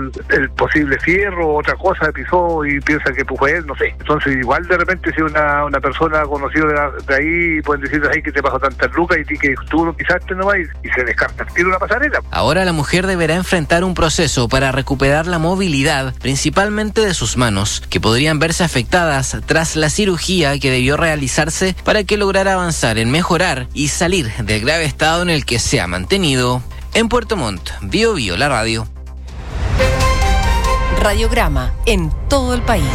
el posible fierro o otra cosa, pisó y piensa que fue él, no sé. Entonces igual de repente si una persona conocida de ahí pueden decirle ahí que te pasó tantas lucas y que tú lo pisaste nomás y se descarta el tiro una pasarela. Ahora la mujer deberá enfrentar un proceso para recuperar la movilidad, principalmente de sus manos, que podrían verse afectadas tras la cirugía que debió realizarse para que lograra avanzar en mejorar y salir del grave estado en el que se ha mantenido. En Puerto Montt, Bío Bío, la radio. Radiograma en todo el país.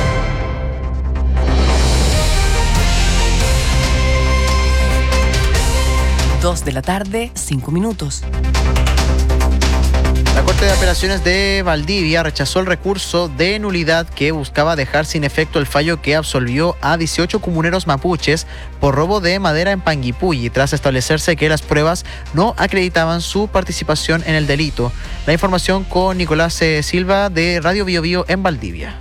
2 de la tarde, 5 minutos. La Corte de Apelaciones de Valdivia rechazó el recurso de nulidad que buscaba dejar sin efecto el fallo que absolvió a 18 comuneros mapuches por robo de madera en Panguipulli, tras establecerse que las pruebas no acreditaban su participación en el delito. La información con Nicolás Silva de Radio Bío Bío en Valdivia.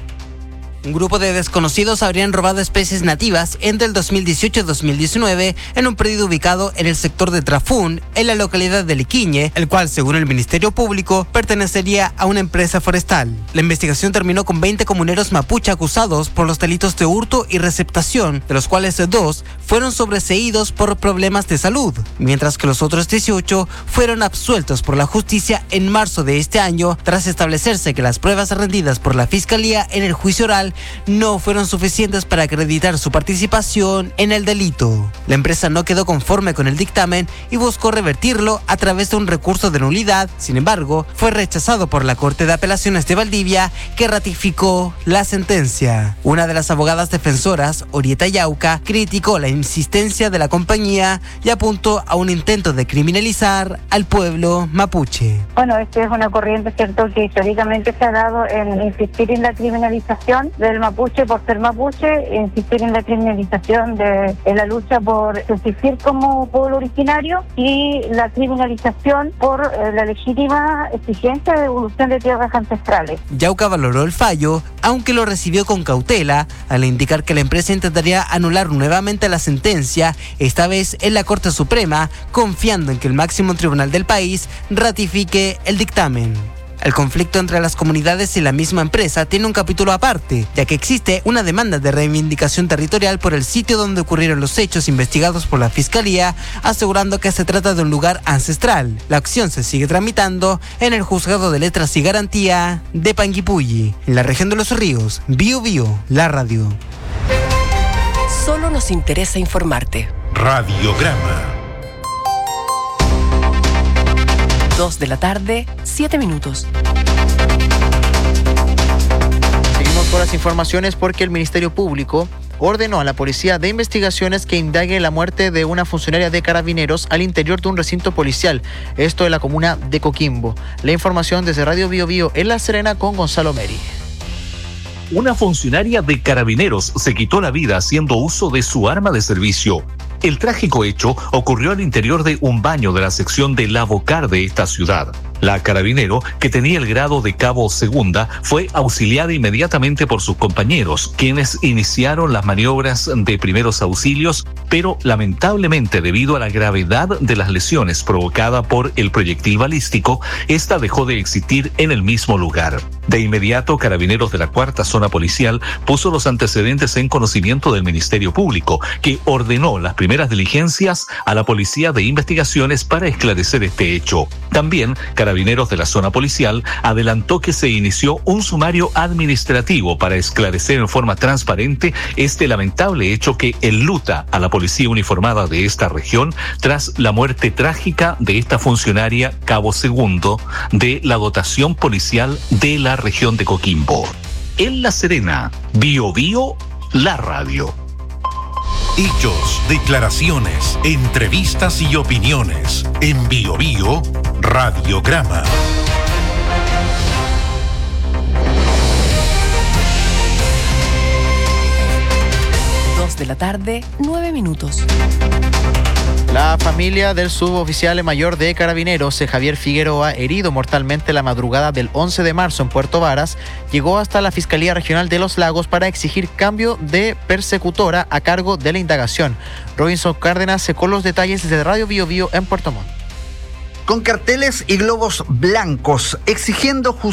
Un grupo de desconocidos habrían robado especies nativas entre el 2018 y 2019 en un predio ubicado en el sector de Trafún, en la localidad de Liquiñe, el cual, según el Ministerio Público, pertenecería a una empresa forestal. La investigación terminó con 20 comuneros mapuche acusados por los delitos de hurto y receptación, de los cuales 2 fueron sobreseídos por problemas de salud, mientras que los otros 18 fueron absueltos por la justicia en marzo de este año, tras establecerse que las pruebas rendidas por la Fiscalía en el juicio oral no fueron suficientes para acreditar su participación en el delito. La empresa no quedó conforme con el dictamen y buscó revertirlo a través de un recurso de nulidad. Sin embargo, fue rechazado por la Corte de Apelaciones de Valdivia, que ratificó la sentencia. Una de las abogadas defensoras, Orieta Yauca, criticó la insistencia de la compañía y apuntó a un intento de criminalizar al pueblo mapuche. Bueno, esta es una corriente, cierto, que históricamente se ha dado en insistir en la criminalización del mapuche por ser mapuche, insistir en la criminalización de la lucha por subsistir como pueblo originario y la criminalización por la legítima exigencia de devolución de tierras ancestrales. Yauca valoró el fallo, aunque lo recibió con cautela, al indicar que la empresa intentaría anular nuevamente la sentencia, esta vez en la Corte Suprema, confiando en que el máximo tribunal del país ratifique el dictamen. El conflicto entre las comunidades y la misma empresa tiene un capítulo aparte, ya que existe una demanda de reivindicación territorial por el sitio donde ocurrieron los hechos investigados por la Fiscalía, asegurando que se trata de un lugar ancestral. La acción se sigue tramitando en el Juzgado de Letras y Garantía de Panguipulli, en la región de Los Ríos. Bío Bío, la radio. Solo nos interesa informarte. Radiograma. 2 de la tarde, 7 minutos. Seguimos con las informaciones porque el Ministerio Público ordenó a la Policía de Investigaciones que indague la muerte de una funcionaria de Carabineros al interior de un recinto policial, esto en la comuna de Coquimbo. La información desde Radio Bío Bío en La Serena con Gonzalo Meri. Una funcionaria de Carabineros se quitó la vida haciendo uso de su arma de servicio. El trágico hecho ocurrió al interior de un baño de la sección de Lavocar de esta ciudad. La carabinero, que tenía el grado de cabo segunda, fue auxiliada inmediatamente por sus compañeros, quienes iniciaron las maniobras de primeros auxilios, pero lamentablemente, debido a la gravedad de las lesiones provocadas por el proyectil balístico, esta dejó de existir en el mismo lugar. De inmediato, Carabineros de la Cuarta Zona Policial puso los antecedentes en conocimiento del Ministerio Público, que ordenó las primeras diligencias a la Policía de Investigaciones para esclarecer este hecho. También, Carabineros de la Zona Policial adelantó que se inició un sumario administrativo para esclarecer en forma transparente este lamentable hecho que enluta a la policía uniformada de esta región tras la muerte trágica de esta funcionaria cabo segundo de la dotación policial de la región de Coquimbo. En La Serena, Bío Bío, la radio. Hechos, declaraciones, entrevistas y opiniones. En Bío Bío, Radiograma. De la tarde, 9 minutos. La familia del suboficial mayor de Carabineros, Javier Figueroa, herido mortalmente la madrugada del 11 de marzo en Puerto Varas, llegó hasta la Fiscalía Regional de Los Lagos para exigir cambio de persecutora a cargo de la indagación. Robinson Cárdenas con los detalles desde Radio Bío Bío en Puerto Montt. Con carteles y globos blancos exigiendo justicia